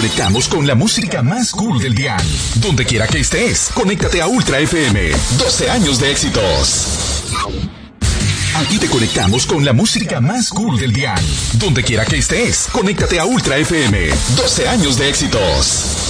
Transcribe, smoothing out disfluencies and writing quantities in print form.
conectamos con la música más cool del dial. Donde quiera que estés, conéctate a Ultra FM. 12 años de éxitos. Aquí te conectamos con la música más cool del dial. Donde quiera que estés, conéctate a Ultra FM. 12 años de éxitos.